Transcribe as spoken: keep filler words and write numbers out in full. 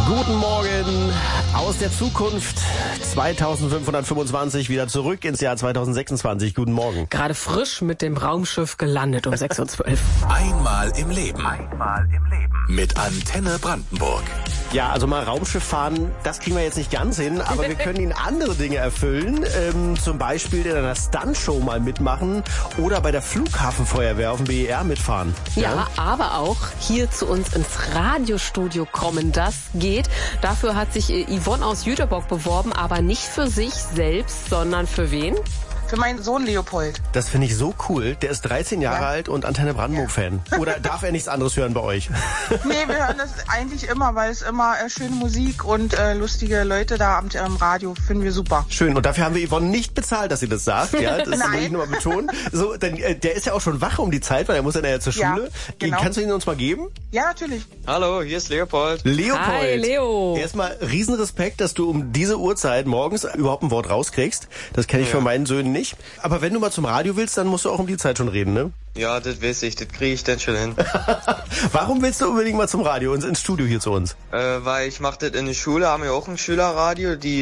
Guten Morgen aus der Zukunft zweitausendfünfhundertfünfundzwanzig wieder zurück ins Jahr zweitausendsechsundzwanzig. Guten Morgen. Gerade frisch mit dem Raumschiff gelandet um sechs Uhr zwölf. Einmal im Leben. Einmal im Leben. Mit Antenne Brandenburg. Ja, also mal Raumschiff fahren, das kriegen wir jetzt nicht ganz hin, aber wir können Ihnen andere Dinge erfüllen. Ähm, zum Beispiel in einer Stuntshow mal mitmachen oder bei der Flughafenfeuerwehr auf dem B E R mitfahren. Ja, ja, aber auch hier zu uns ins Radiostudio kommen. Das geht. Dafür hat sich Yvonne aus Jüterbock beworben, aber nicht für sich selbst, sondern für wen? Für meinen Sohn Leopold. Das finde ich so cool. Der ist dreizehn Jahre ja. alt und Antenne Brandenburg-Fan. Ja. Oder darf er nichts anderes hören bei euch? Nee, wir hören das eigentlich immer, weil es immer äh, schöne Musik und äh, lustige Leute da am ähm, Radio finden wir super. Schön. Und dafür haben wir Yvonne nicht bezahlt, dass sie das sagt. Ja, das muss ich nochmal betonen. So, denn, äh, der ist ja auch schon wach um die Zeit, weil er muss dann ja zur Schule. Ja, genau. Kannst du ihn uns mal geben? Ja, natürlich. Hallo, hier ist Leopold. Leopold. Hi, Leo. Erstmal Riesenrespekt, dass du um diese Uhrzeit morgens überhaupt ein Wort rauskriegst. Das kenne ich ja. von meinen Söhnen nicht. Aber wenn du mal zum Radio willst, dann musst du auch um die Zeit schon reden, ne? Ja, das weiß ich, das kriege ich dann schon hin. Warum willst du unbedingt mal zum Radio und ins Studio hier zu uns? Äh, weil ich mache das in der Schule, haben wir auch ein Schülerradio, die